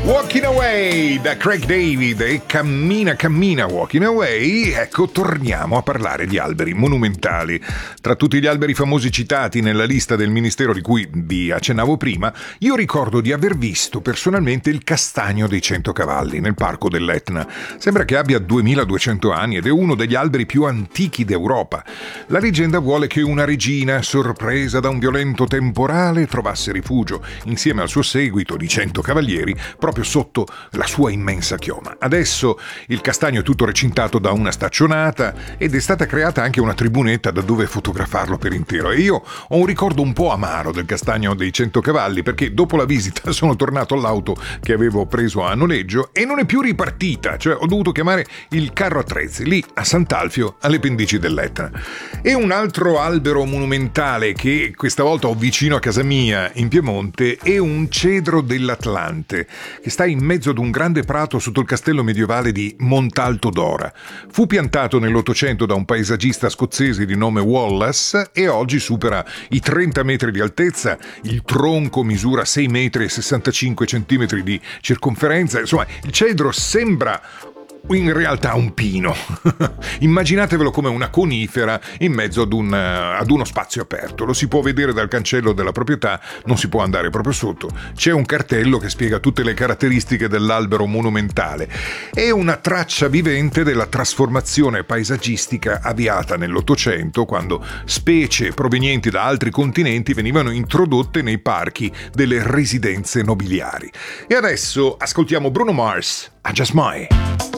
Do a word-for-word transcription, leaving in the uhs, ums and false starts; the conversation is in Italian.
Walking Away da Craig David e cammina cammina Walking Away. Ecco, torniamo a parlare di alberi monumentali. Tra tutti gli alberi famosi citati nella lista del ministero di cui vi accennavo prima, io ricordo di aver visto personalmente il castagno dei cento cavalli nel parco dell'Etna. Sembra che abbia duemiladuecento anni ed è uno degli alberi più antichi d'Europa. La leggenda vuole che una regina, sorpresa da un violento temporale, trovasse rifugio insieme al suo seguito di cento cavalieri proprio sotto la sua immensa chioma. Adesso il castagno è tutto recintato da una staccionata ed è stata creata anche una tribunetta da dove fotografarlo per intero. E io ho un ricordo un po' amaro del castagno dei cento cavalli, perché dopo la visita sono tornato all'auto che avevo preso a noleggio e non è più ripartita, cioè ho dovuto chiamare il carro attrezzi lì a Sant'Alfio, alle pendici dell'Etna. E un altro albero monumentale che questa volta ho vicino a casa mia in Piemonte è un cedro dell'Atlante, che sta in mezzo ad un grande prato sotto il castello medievale di Montalto d'Ora. Fu piantato nell'Ottocento da un paesaggista scozzese di nome Wallace e oggi supera i trenta metri di altezza, il tronco misura sei metri e sessantacinque centimetri di circonferenza. Insomma, il cedro sembra in realtà un pino. Immaginatevelo come una conifera in mezzo ad, un, ad uno spazio aperto. Lo si può vedere dal cancello della proprietà, non si può andare proprio sotto. C'è un cartello che spiega tutte le caratteristiche dell'albero monumentale. È una traccia vivente della trasformazione paesaggistica avviata nell'Ottocento, quando specie provenienti da altri continenti venivano introdotte nei parchi delle residenze nobiliari. E adesso ascoltiamo Bruno Mars, I Just Might.